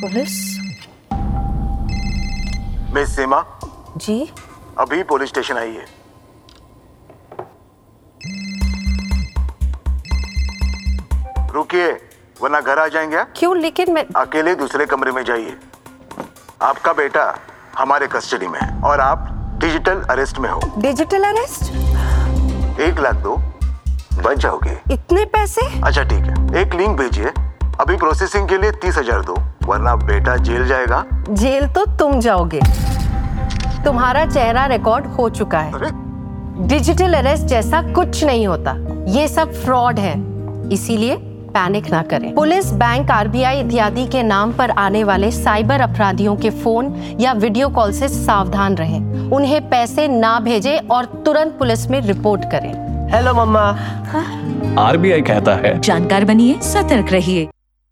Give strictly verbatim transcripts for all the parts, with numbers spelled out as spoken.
Police? Miss सीमा जी? अभी police station आई है। रुकिए वरना घर आ जाएंगे। क्यों? लेकिन मैं अकेले दूसरे कमरे में जाइए। आपका बेटा हमारे कस्टडी में है और आप डिजिटल अरेस्ट में हो। Digital arrest? एक लाख दो, बच जाओगे। इतने पैसे? अच्छा ठीक है, एक लिंक भेजिए। अभी प्रोसेसिंग के लिए तीस हजार दो, वरना बेटा जेल जाएगा। जेल तो तुम जाओगे। तुम्हारा चेहरा रिकॉर्ड हो चुका है। अरे? डिजिटल अरेस्ट जैसा कुछ नहीं होता, ये सब फ्रॉड है। इसीलिए पैनिक ना करें। पुलिस, बैंक, आरबीआई इत्यादि के नाम पर आने वाले साइबर अपराधियों के फोन या वीडियो कॉल से सावधान रहें। उन्हें पैसे ना भेजें और तुरंत पुलिस में रिपोर्ट करें। हेलो मम्मा। आरबीआई कहता है, जानकार बनिए, सतर्क रहिए।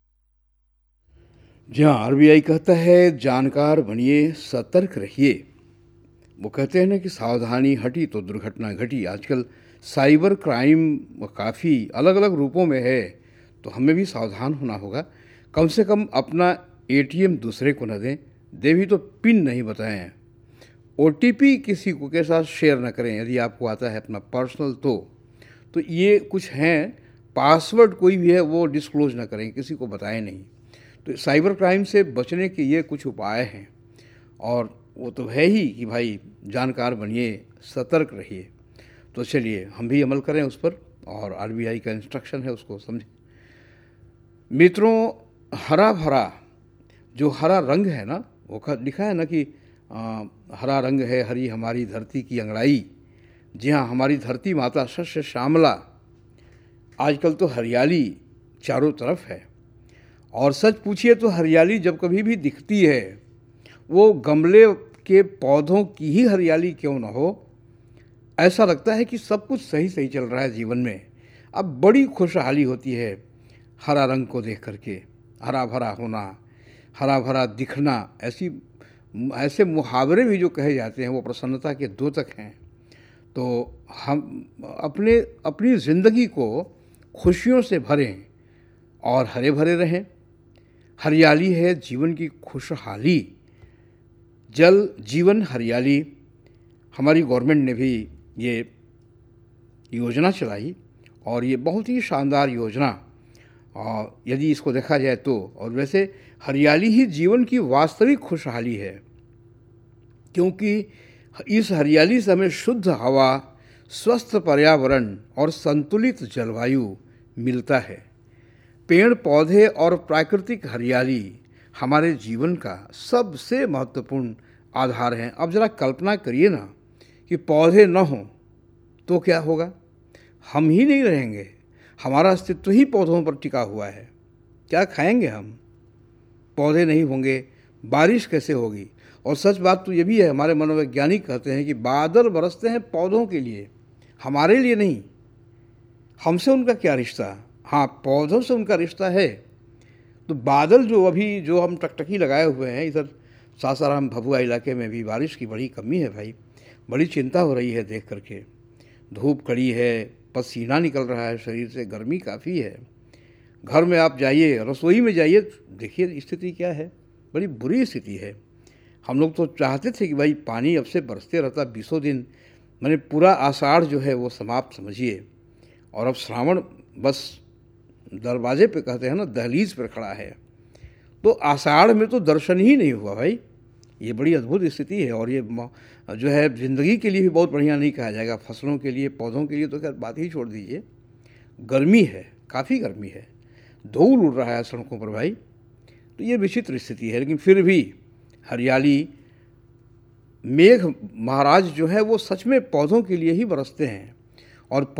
जी हाँ, आरबीआई कहता है जानकार बनिए, सतर्क रहिए। वो कहते हैं ना कि सावधानी हटी तो दुर्घटना घटी। आजकल साइबर क्राइम काफ़ी अलग अलग रूपों में है, तो हमें भी सावधान होना होगा। कम से कम अपना एटीएम दूसरे को न दें, दे भी तो पिन नहीं बताएं। ओटीपी किसी को के साथ शेयर न करें यदि आपको आता है अपना पर्सनल तो तो ये कुछ हैं। पासवर्ड कोई भी है वो डिस्क्लोज ना करें, किसी को बताएं नहीं। तो साइबर क्राइम से बचने के ये कुछ उपाय हैं, और वो तो है ही कि भाई जानकार बनिए, सतर्क रहिए। तो चलिए हम भी अमल करें उस पर, और आरबीआई का इंस्ट्रक्शन है उसको समझें। मित्रों, हरा भरा जो हरा रंग है ना, वो लिखा है ना कि आ, हरा रंग है हरी हमारी धरती की अंगड़ाई। जी हाँ, हमारी धरती माता शस्य श्यामला। आजकल तो हरियाली चारों तरफ है, और सच पूछिए तो हरियाली जब कभी भी दिखती है, वो गमले के पौधों की ही हरियाली क्यों ना हो, ऐसा लगता है कि सब कुछ सही सही चल रहा है जीवन में। अब बड़ी खुशहाली होती है हरा रंग को देख करके। हरा भरा होना, हरा भरा दिखना, ऐसी ऐसे मुहावरे भी जो कहे जाते हैं वो प्रसन्नता के द्योतक हैं। तो हम अपने अपनी ज़िंदगी को खुशियों से भरें और हरे भरे रहें। हरियाली है जीवन की खुशहाली। जल जीवन हरियाली। हमारी गवर्नमेंट ने भी ये योजना चलाई, और ये बहुत ही शानदार योजना, और यदि इसको देखा जाए तो, और वैसे हरियाली ही जीवन की वास्तविक खुशहाली है, क्योंकि इस हरियाली से हमें शुद्ध हवा, स्वस्थ पर्यावरण और संतुलित जलवायु मिलता है। पेड़ पौधे और प्राकृतिक हरियाली हमारे जीवन का सबसे महत्वपूर्ण आधार है। अब ज़रा कल्पना करिए ना कि पौधे न हों तो क्या होगा? हम ही नहीं रहेंगे। हमारा अस्तित्व ही पौधों पर टिका हुआ है। क्या खाएंगे हम? पौधे नहीं होंगे, बारिश कैसे होगी? और सच बात तो ये भी है, हमारे मनोवैज्ञानिक कहते हैं कि बादल बरसते हैं पौधों के लिए, हमारे लिए नहीं। हमसे उनका क्या रिश्ता? हाँ, पौधों से उनका रिश्ता है। तो बादल जो अभी जो हम टकटकी लगाए हुए हैं, इधर सासाराम भभुआ इलाके में भी बारिश की बड़ी कमी है भाई। बड़ी चिंता हो रही है देख करके। धूप कड़ी है, पसीना निकल रहा है शरीर से, गर्मी काफ़ी है। घर में आप जाइए, रसोई में जाइए, देखिए स्थिति क्या है। बड़ी बुरी स्थिति है। हम लोग तो चाहते थे कि भाई पानी अब से बरसते रहता बीसों दिन, मैंने पूरा आषाढ़ जो है वो समाप्त समझिए, और अब श्रावण बस दरवाजे पे कहते हैं ना, दहलीज पर खड़ा है। तो आषाढ़ में तो दर्शन ही नहीं हुआ भाई। ये बड़ी अद्भुत स्थिति है, और ये जो है ज़िंदगी के लिए भी बहुत बढ़िया नहीं कहा जाएगा। फसलों के लिए, पौधों के लिए तो खैर बात ही छोड़ दीजिए। गर्मी है, काफ़ी गर्मी है, धूल उड़ रहा है सड़कों पर भाई। तो ये विचित्र स्थिति है, लेकिन फिर भी हरियाली, मेघ महाराज जो है वो सच में पौधों के लिए ही बरसते हैं, और